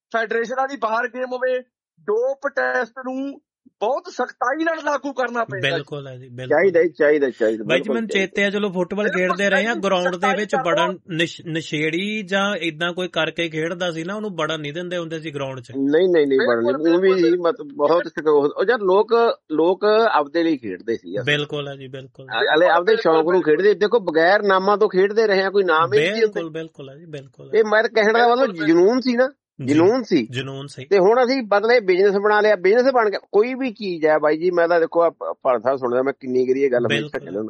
ਫੈਡਰੇਸ਼ਨਾਂ ਦੀ ਬਾਹਰ ਗੇਮ ਹੋਵੇ, dope test ਨੂੰ ਬਹੁਤ ਸਖਤਾਈ ਨਾਲ ਲਾਗੂ ਕਰਨਾ ਪੈਂਦਾ। ਬਿਲਕੁਲ ਹੈ ਜੀ, ਚਾਹੀਦਾ ਬਾਈ ਜੀ। ਮੈਨੂੰ ਚੇਤੇ ਆ, ਚਲੋ ਫੁੱਟਬਾਲ ਖੇਡਦੇ ਰਹੇ ਆ ਗਰਾਊਂਡ ਦੇ ਵਿੱਚ, ਬੜਾ ਨਸ਼ੇੜੀ ਜਾਂ ਏਦਾਂ ਕੋਈ ਕਰਕੇ ਖੇਡਦਾ ਸੀ ਨਾ, ਉਹਨੂੰ ਬੜਾ ਨਹੀਂ ਦਿੰਦੇ ਹੁੰਦੇ ਸੀ ਗਰਾਊਂਡ 'ਚ। ਨਹੀਂ ਬੜਨ ਉਹ ਵੀ ਮਤਲਬ ਬਹੁਤ ਯਾਰ ਲੋਕ ਆਪਦੇ ਲਈ ਖੇਡਦੇ ਸੀ। ਬਿਲਕੁਲ ਹੈ ਜੀ, ਬਿਲਕੁਲ ਆਪਦੇ ਸ਼ੌਂਕ ਨੂੰ ਖੇਡਦੇ। ਦੇਖੋ ਬਗੈਰ ਨਾਮਾਂ ਤੋਂ ਖੇਡਦੇ ਰਹੇ ਆ, ਕੋਈ ਨਾਮ ਹੀ ਨਹੀਂ। ਬਿਲਕੁਲ ਹੈ ਜੀ, ਬਿਲਕੁਲ। ਇਹ ਮੈਂ ਕਹਿਣ ਦਾ ਮਤਲਬ ਜਨੂਨ ਸੀ ਨਾ, ਜਨੂਨ ਸੀ। ਤੇ ਹੁਣ ਅਸੀਂ ਬਦਲੇ ਬਿਜ਼ਨਸ ਬਣਾ ਲਿਆ, ਬਿਜ਼ਨਸ ਬਣ ਗਿਆ। ਕੋਈ ਵੀ ਚੀਜ਼ ਹੈ ਬਾਈ ਜੀ, ਮੈਂ ਤਾਂ ਦੇਖੋ ਭਾਰਤ ਸਾਹਿਬ ਸੁਣਦਾ, ਮੈਂ ਕਿੰਨੀ ਕਰੀ ਇਹ ਗੱਲ ਹਮੇਸ਼ਾ ਕਹਿੰਦਾ,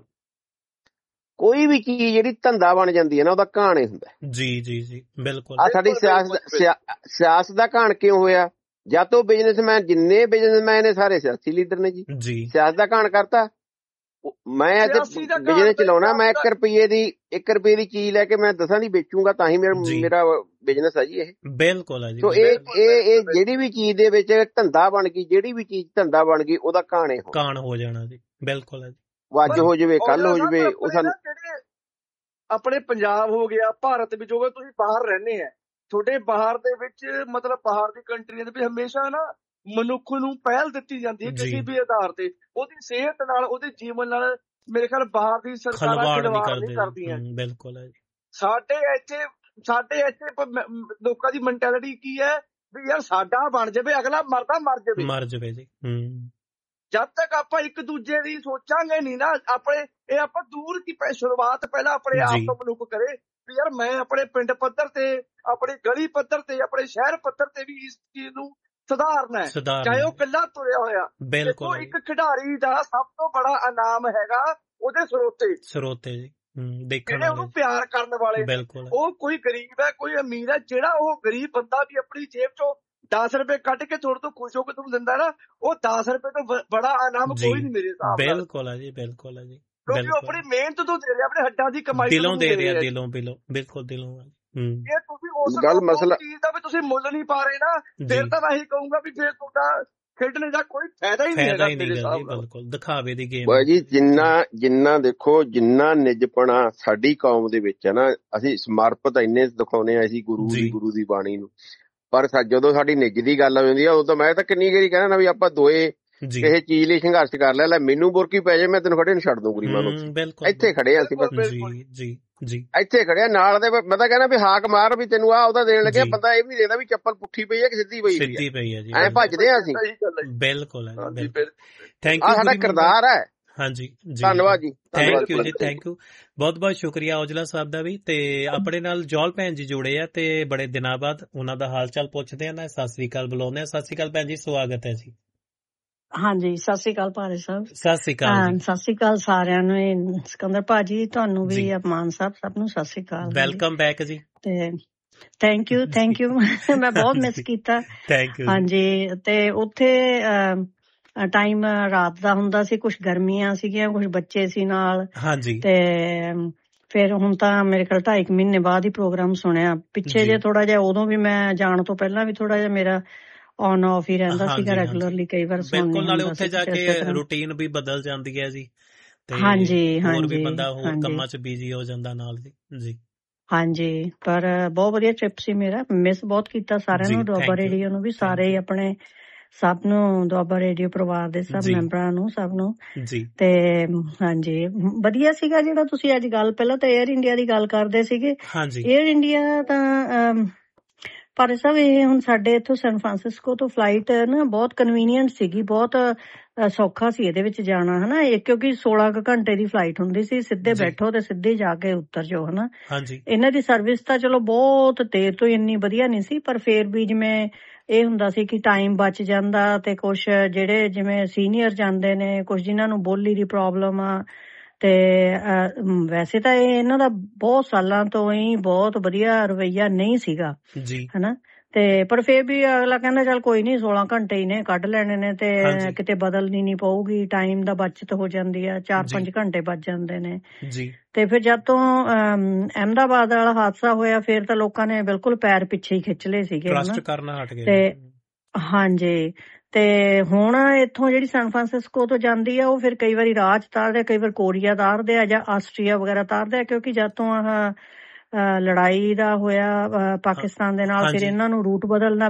ਕੋਈ ਵੀ ਚੀਜ਼ ਜਿਹੜੀ ਧੰਦਾ ਬਣ ਜਾਂਦੀ ਹੈ ਨਾ, ਉਹਦਾ ਘਾਣ ਹੀ ਹੁੰਦਾ। ਜੀ ਬਿਲਕੁਲ। ਆ ਸਾਡੀ ਸਿਆਸਤ ਦਾ ਘਾਣ ਕਿਉਂ ਹੋਇਆ? ਜਾਂ ਤਾਂ ਬਿਜ਼ਨਸਮੈਨ, ਜਿੰਨੇ ਬਿਜ਼ਨਸਮੈਨ ਨੇ ਸਾਰੇ ਸਿਆਸੀ ਲੀਡਰ ਨੇ ਜੀ, ਸਿਆਸਤ ਦਾ ਘਾਣ ਕਰਤਾ। ਮੈਂ ਬਿਜ਼ਨਸ ਚਲਾਉਣਾ, ਮੈਂ 1 ਰੁਪਏ ਦੀ ਚੀਜ਼ ਲੈ ਕੇ ਮੈਂ 10 ਦੀ ਵੇਚੂਗਾ, ਤਾਂ ਹੀ ਮੇਰਾ ਬਿਜ਼ਨਸ ਹੈ ਜੀ ਇਹ। ਬਿਲਕੁਲ ਹੈ ਜੀ। ਸੋ ਇਹ ਜਿਹੜੀ ਵੀ ਚੀਜ਼ ਦੇ ਵਿੱਚ ਧੰਦਾ ਬਣ ਗਈ, ਜਿਹੜੀ ਵੀ ਚੀਜ਼ ਧੰਦਾ ਬਣ ਗਈ, ਉਹਦਾ ਘਾਣ ਹੋ ਜਾਣਾ ਜੀ। ਬਿਲਕੁਲ ਹੈ ਜੀ। ਅੱਜ ਹੋ ਜਾਵੇ, ਕੱਲ ਹੋ ਜਾਵੇ। ਉਹ ਸਾਨੂੰ ਆਪਣੇ ਪੰਜਾਬ ਹੋ ਗਿਆ, ਭਾਰਤ ਵਿੱਚ ਹੋ ਗਿਆ, ਤੁਸੀਂ ਬਾਹਰ ਰਹਿੰਦੇ ਆ, ਤੁਹਾਡੇ ਬਾਹਰ ਦੇ ਵਿੱਚ ਮਤਲਬ ਬਾਹਰ ਦੀ ਕੰਟਰੀਆਂ ਦੇ ਵਿੱਚ ਹਮੇਸ਼ਾ ਨਾ ਮਨੁੱਖ ਨੂੰ ਪਹਿਲ ਦਿੱਤੀ ਜਾਂਦੀ ਹੈ ਕਿਸੇ ਵੀ ਆਧਾਰ ਤੇ। ਉਹਦੀ ਸਿਹਤ ਨਾਲ, ਉਹਦੇ ਜੀਵਨ ਨਾਲ ਮੇਰੇ ਖਿਆਲ ਬਾਹਰ ਦੀ ਸਰਕਾਰਾਂ ਖਿਲਵਾੜ ਨਹੀਂ ਕਰਦੀਆਂ। ਬਿਲਕੁਲ ਹੈ। ਸਾਡੇ ਇੱਥੇ ਲੋਕਾਂ ਦੀ ਮੈਂਟੈਲਿਟੀ ਕੀ ਹੈ ਵੀ ਯਾਰ ਸਾਡਾ ਬਣ ਜਾਵੇ, ਅਗਲਾ ਮਰਦਾ ਮਰ ਜਾਵੇ ਜੀ। ਜਦ ਤੱਕ ਆਪਾਂ ਇੱਕ ਦੂਜੇ ਦੀ ਸੋਚਾਂਗੇ ਨਹੀਂ ਨਾ, ਆਪਾਂ ਦੂਰ ਕੀ ਸ਼ੁਰੂਆਤ ਪਹਿਲਾਂ ਆਪਣੇ ਆਪ ਤੋਂ ਮਨੁੱਖ ਕਰੇ ਵੀ ਯਾਰ ਮੈਂ ਆਪਣੇ ਪਿੰਡ ਪੱਧਰ ਤੇ, ਆਪਣੇ ਗਲੀ ਪੱਧਰ ਤੇ, ਆਪਣੇ ਸ਼ਹਿਰ ਪੱਧਰ ਤੇ ਵੀ ਇਸ ਚੀਜ਼ ਨੂੰ ਸੁਧਾਰਨਾ ਹੈ, ਚਾਹੇ ਉਹ ਇਕੱਲਾ ਤੁਰਿਆ ਹੋਇਆ। ਦੇਖੋ ਇੱਕ ਖਿਡਾਰੀ ਦਾ ਸਭ ਤੋਂ ਬੜਾ ਇਨਾਮ ਹੈਗਾ ਉਹਦੇ ਸਰੋਤੇ ਜੀ, ਜਿਹੜੇ ਉਹਨੂੰ ਪਿਆਰ ਕਰਨ ਵਾਲੇ। ਉਹ ਕੋਈ ਗਰੀਬ ਹੈ, ਕੋਈ ਅਮੀਰ ਹੈ, ਜਿਹੜਾ ਉਹ ਗਰੀਬ ਬੰਦਾ ਵੀ ਆਪਣੀ ਜੇਬ ਚੋਂ 10 ਰੁਪਏ ਕੱਢ ਕੇ ਤੁਹਾਡੇ ਤੋਂ ਖੁਸ਼ ਹੋ ਕੇ ਤੁਹਾਨੂੰ ਦਿੰਦਾ ਨਾ, ਉਹ 10 ਰੁਪਏ ਤੋਂ ਬੜਾ ਇਨਾਮ ਕੋਈ ਨਹੀਂ ਮੇਰੇ ਹਿਸਾਬ ਨਾਲ। ਬਿਲਕੁਲ ਹੈ ਜੀ, ਬਿਲਕੁਲ ਹੈ ਜੀ। ਕਿਉਂਕਿ ਉਹ ਆਪਣੀ ਮਿਹਨਤ ਤੋਂ ਦੇ ਰਿਹਾ, ਆਪਣੇ ਹੱਡਾਂ ਦੀ ਕਮਾਈ ਦਿਲੋਂ ਦੇ ਰਿਹਾ, ਦਿਲੋਂ ਬਿਲਕੁਲ ਦਿਲੋਂ। ਜੇ ਤੁਸੀਂ ਉਸ ਚੀਜ਼ ਦਾ ਵੀ ਤੁਸੀਂ ਮੁੱਲ ਨਹੀਂ ਪਾ ਰਹੇ ਨਾ, ਫਿਰ ਤਾਂ ਮੈਂ ਇਹੀ ਕਹੂੰਗਾ ਵੀ ਫਿਰ ਤੁਹਾਡਾ ਖੇਡਣੇ ਦਾ ਕੋਈ ਫਾਇਦਾ ਹੀ ਨਹੀਂ ਹੈਗਾ ਮੇਰੇ ਹਿਸਾਬ ਨਾਲ। ਬਿਲਕੁਲ ਦਿਖਾਵੇ ਦੀ ਗੇਮ ਹੈ ਜੀ। ਜਿੰਨਾ ਦੇਖੋ, ਜਿੰਨਾ ਨਿੱਜਪਣਾ ਸਾਡੀ ਕੌਮ ਦੇ ਵਿੱਚ ਹੈ ਨਾ, ਅਸੀਂ ਸਮਰਪਿਤ ਇੰਨੇ ਦਿਖਾਉਂਦੇ ਆ ਅਸੀਂ ਗੁਰੂ ਦੀ ਬਾਣੀ ਨੂੰ, ਪਰ ਜਦੋਂ ਸਾਡੀ ਨਿੱਜ ਦੀ ਗੱਲ ਹੋ ਜਾਂਦੀ ਆ, ਉਦੋਂ ਮੈਂ ਤਾਂ ਕਿੰਨੀ ਵਾਰੀ ਕਹਿੰਦਾ ਨਾ ਵੀ ਆਪਾਂ ਦੋਏ ਕਿਸੇ ਚੀਜ਼ ਲਈ ਸੰਘਰਸ਼ ਕਰ ਲੈ, ਮੈਨੂੰ ਬੁਰਕੀ ਪੈ ਜਾਏ, ਮੈਂ ਤੈਨੂੰ ਖੜੇ ਨੂੰ ਛੱਡ ਦੂੰ ਗਰੀਬਾਂ ਨੂੰ। ਇੱਥੇ ਖੜੇ ਆ ਅਸੀਂ, ਇੱਥੇ ਖੜਿਆ ਨਾਲ ਦੇ। ਮੈਂ ਤਾਂ ਕਹਿੰਦਾ ਵੀ ਹਾਕ ਮਾਰ ਵੀ ਤੈਨੂੰ ਉਹਦਾ ਦੇਣ ਲੱਗਿਆ, ਬੰਦਾ ਇਹ ਵੀ ਦੇਦਾ ਵੀ ਚੱਪਲ ਪੁੱਠੀ ਪਈ ਹੈ ਕਿ ਸਿੱਧੀ ਪਈ ਹੈ, ਐਂ ਭੱਜਦੇ ਆ ਅਸੀਂ। ਬਿਲਕੁਲ ਸਾਡਾ ਕਿਰਦਾਰ ਹੈ। ਹਾਂਜੀ, ਧੰਨਵਾਦ ਜੀ, ਥੈਂਕ ਯੂ ਜੀ, ਥੈਂਕ ਯੂ, ਬਹੁਤ ਬਹੁਤ ਸ਼ੁਕਰੀਆ ਔਜਲਾ ਸਾਹਿਬ ਦਾ ਵੀ। ਤੇ ਆਪਣੇ ਨਾਲ ਜੌਲ ਭੈਣ ਜੀ ਜੁੜੇ ਆ, ਤੇ ਬੜੇ ਦਿਨਾਂ ਬਾਅਦ ਉਹਨਾਂ ਦਾ ਹਾਲ ਚਾਲ ਪੁੱਛਦੇ ਆ ਨਾ, ਸਤਿ ਸ੍ਰੀ ਅਕਾਲ ਬੁਲਾਉਂਦੇ ਆ। ਸਤਿ ਸ੍ਰੀ ਅਕਾਲ ਭੈਣ ਜੀ, ਸਵਾਗਤ ਹੈ ਜੀ। ਹਾਂਜੀ, ਸਤਿ ਸ੍ਰੀ ਅਕਾਲ ਭਾਰੇ ਸਾਹਿਬ। ਸਤਿ ਸ੍ਰੀ ਅਕਾਲ। ਸਤਿ ਸ੍ਰੀ ਅਕਾਲ ਸਾਰਿਆਂ ਨੂੰ। ਸਿਕੰਦਰ ਭਾਜੀ ਤੁਹਾਨੂੰ ਵੀ, ਅਪਮਾਨ ਸਾਹਿਬ, ਸਭ ਨੂੰ ਸਤਿ ਸ੍ਰੀ ਅਕਾਲ। ਵੈਲਕਮ ਬੈਕ ਜੀ। ਤੇ ਥੈਂਕ ਯੂ ਮੈਂ ਬਹੁਤ ਮਿਸ ਕੀਤਾ। ਹਾਂਜੀ, ਤੇ ਉੱਥੇ ਟਾਈਮ ਰਾਤ ਦਾ ਹੁੰਦਾ ਸੀ, ਕੁਛ ਗਰਮੀਆਂ ਸੀਗੀਆਂ, ਕੁਛ ਬੱਚੇ ਸੀ ਨਾਲ। ਤੇ ਫਿਰ ਹੁਣ ਤਾਂ ਮੇਰੇ ਖਿਆਲ 2.5 ਮਹੀਨੇ ਬਾਅਦ ਹੀ ਪ੍ਰੋਗਰਾਮ ਸੁਣਿਆ। ਪਿੱਛੇ ਜੇ ਥੋੜਾ ਜਿਹਾ, ਉਦੋਂ ਵੀ ਮੈਂ ਜਾਣ ਤੋਂ ਪਹਿਲਾਂ ਵੀ ਥੋੜਾ ਜਿਹਾ ਮੇਰਾ ਔਨ ਆਫ ਹੀ ਰਹਿੰਦਾ ਸੀਗਾ ਰੈਗੂਲਰਲੀ, ਕਈ ਵਾਰ ਬਿਲਕੁਲ। ਨਾਲੇ ਉੱਥੇ ਜਾ ਕੇ ਰੂਟੀਨ ਵੀ ਬਦਲ ਜਾਂਦੀ ਹੈ ਜੀ, ਤੇ ਹੋਰ ਵੀ ਬੰਦਾ ਹੋਰ ਕੰਮਾਂ 'ਚ ਬਿਜ਼ੀ ਹੋ ਜਾਂਦਾ ਨਾਲ ਜੀ। ਹਾਂਜੀ, ਪਰ ਬਹੁਤ ਵਧੀਆ ਟ੍ਰਿਪ ਸੀ ਮੇਰਾ। ਮਿਸ ਬਹੁਤ ਕੀਤਾ ਸਾਰਿਆਂ ਨੂੰ, ਦੁਆਬਾ ਰੇਡੀਓ ਨੂੰ ਵੀ, ਸਾਰੇ ਆਪਣੇ ਸਭ ਨੂੰ, ਦੁਆਬਾ ਰੇਡੀਓ ਪਰਿਵਾਰ ਦੇ ਸਭ ਮੈਂਬਰਾਂ ਨੂੰ, ਸਭ ਨੂੰ। ਤੇ ਹਾਂਜੀ, ਵਧੀਆ ਸੀਗਾ ਜਿਹੜਾ ਤੁਸੀਂ ਅੱਜ ਗੱਲ, ਪਹਿਲਾਂ ਤਾਂ ਏਅਰ ਇੰਡੀਆ ਦੀ ਗੱਲ ਕਰਦੇ ਸੀਗੇ। ਏਅਰ ਇੰਡੀਆ ਤਾਂ ਪਰ ਸਭ ਇਹ ਹੁਣ ਸਾਡੇ ਇੱਥੋਂ ਸੈਨ ਫਰਾਂਸਿਸਕੋ ਤੋਂ ਫਲਾਈਟ ਨਾ ਬਹੁਤ ਕਨਵੀਨੀਅੰਟ ਸੀਗੀ, ਬਹੁਤ ਸੌਖਾ ਸੀ ਇਹਦੇ ਵਿੱਚ ਜਾਣਾ, ਹਨਾ। ਕਿਉਂਕਿ 16 ਘੰਟੇ ਦੀ ਫਲਾਈਟ ਹੁੰਦੀ ਸੀ, ਸਿੱਧੇ ਬੈਠੋ ਤੇ ਸਿੱਧੇ ਜਾ ਕੇ ਉਤਰ ਜਾਓ, ਹਨਾ। ਇਹਨਾਂ ਦੀ ਸਰਵਿਸ ਤਾਂ ਚਲੋ ਬਹੁਤ ਦੇਰ ਤੋਂ ਇੰਨੀ ਵਧੀਆ ਨਹੀਂ ਸੀ, ਪਰ ਫੇਰ ਵੀ ਜਿਵੇਂ ਇਹ ਹੁੰਦਾ ਸੀ ਕਿ ਟਾਈਮ ਬਚ ਜਾਂਦਾ, ਤੇ ਕੁਛ ਜਿਹੜੇ ਜਿਵੇਂ ਸੀਨੀਅਰ ਜਾਂਦੇ ਨੇ, ਕੁਛ ਜਿਨ੍ਹਾਂ ਨੂੰ ਬੋਲੀ ਦੀ ਪ੍ਰੋਬਲਮ ਆ, ਤੇ ਵੈਸੇ ਤਾਂ ਇਹਨਾਂ ਦਾ ਬਹੁਤ ਸਾਲਾਂ ਤੋਂ ਹੀ ਬਹੁਤ ਵਧੀਆ ਰਵੱਈਆ ਨਹੀਂ ਸੀਗਾ, ਹਨਾ। ਤੇ ਪਰ ਫੇਰ ਵੀ ਅਗਲਾ ਕਹਿੰਦਾ ਚੱਲ ਕੋਈ ਨੀ, 16 ਘੰਟੇ ਹੀ ਨੇ, ਕੱਢ ਲੈਣੇ ਨੇ, ਤੇ ਕਿਤੇ ਬਦਲਣੀ ਨੀ ਪਊਗੀ, ਟਾਈਮ ਦਾ ਬੱਚਤ ਹੋ ਜਾਂਦੀ ਆ, 4-5 ਘੰਟੇ ਬਚ ਜਾਂਦੇ ਨੇ। ਤੇ ਫਿਰ ਜਦ ਤੋਂ ਅਹਿਮਦਾਬਾਦ ਵਾਲਾ ਹਾਦਸਾ ਹੋਇਆ, ਫੇਰ ਤਾਂ ਲੋਕਾਂ ਨੇ ਬਿਲਕੁਲ ਪੈਰ ਪਿੱਛੇ ਹੀ ਖਿੱਚ ਲਏ ਸੀਗੇ, ਤੇ ਹਾਂਜੀ। ਤੇ ਹੁਣ ਇੱਥੋਂ ਜਿਹੜੀ ਸੈਨ ਫਰਾਂਸਿਸਕੋ ਤੋਂ ਜਾਂਦੀ ਆ, ਉਹ ਫਿਰ ਕਈ ਵਾਰੀ ਰਾਹ 'ਚ ਤਾਰਦੇ, ਕਈ ਵਾਰ ਕੋਰੀਆ ਤਾਰਦੇ ਆ, ਜਾਂ ਆਸਟਰੀਆ ਵਗੈਰਾ ਤਾਰਦੇ ਆ, ਕਿਉਂਕਿ ਜਦ ਤੋਂ ਆਹ ਲੜਾਈ ਦਾ ਹੋਇਆ ਪਾਕਿਸਤਾਨ ਦੇ ਨਾਲ, ਫਿਰ ਇਹਨਾਂ ਨੂੰ ਰੂਟ ਬਦਲਣਾ